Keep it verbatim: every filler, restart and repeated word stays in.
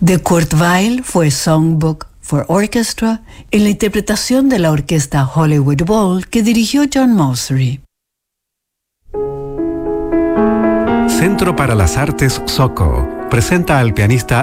de Kurt Weill fue Songbook for Orchestra en la interpretación de la orquesta Hollywood Bowl que dirigió John Mosery. Centro para las Artes Soco presenta al pianista